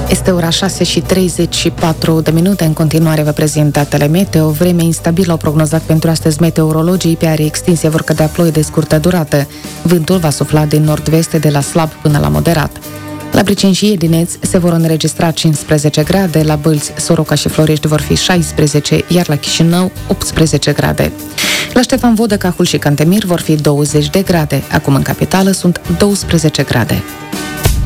Este ora 6:34. În continuare vă prezint datele meteo. Vreme instabilă au prognozat pentru astăzi meteorologii. Pe arii extinse vor cădea ploi de scurtă durată. Vântul va sufla din nord-vest de la slab până la moderat. La Briceni și Edineț se vor înregistra 15 grade, la Bălți, Soroca și Florești vor fi 16, iar la Chișinău 18 grade. La Ștefan Vodă, Cahul și Cantemir vor fi 20 de grade. Acum în capitală sunt 12 grade.